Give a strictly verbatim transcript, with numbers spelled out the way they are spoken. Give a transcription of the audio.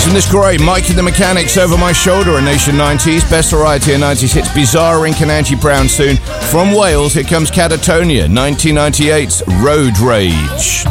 Isn't this great? Mike and the Mechanics, Over My Shoulder, a Nation nineties. Best Variety, a nineties hits. Bizarre, Ink and Angie Brown soon. From Wales, here comes Catatonia, nineteen ninety-eight's Road Rage.